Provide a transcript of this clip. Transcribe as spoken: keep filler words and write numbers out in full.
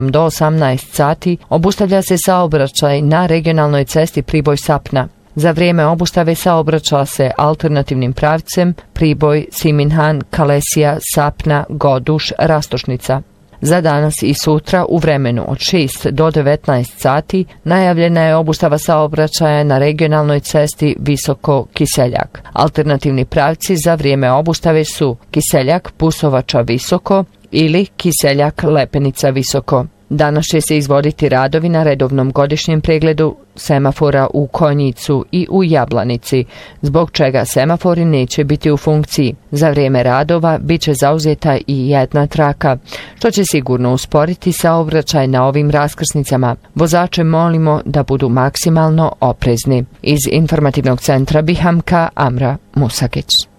Do osamnaest sati obustavlja se saobraćaj na regionalnoj cesti Priboj-Sapna. Za vrijeme obustave saobraća se alternativnim pravcem Priboj, Siminhan, Kalesija, Sapna, Goduš, Rastošnica. Za danas i sutra u vremenu od šest do devetnaest sati najavljena je obustava saobraćaja na regionalnoj cesti Visoko-Kiseljak. Alternativni pravci za vrijeme obustave su Kiseljak-Pusovača-Visoko ili Kiseljak-Lepenica-Visoko. Danas će se izvoditi radovi na redovnom godišnjem pregledu semafora u Konjicu i u Jablanici, zbog čega semafori neće biti u funkciji. Za vrijeme radova bit će zauzeta i jedna traka, što će sigurno usporiti saobraćaj na ovim raskrsnicama. Vozače molimo da budu maksimalno oprezni. Iz informativnog centra Bihamka, Amra Musakić.